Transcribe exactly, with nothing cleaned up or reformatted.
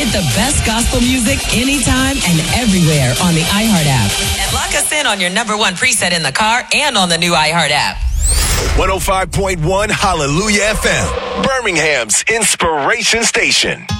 Get the best gospel music anytime and everywhere on the iHeart app. And lock us in on your number one preset in the car and on the new iHeart app. one oh five point one Hallelujah F M, Birmingham's inspiration station.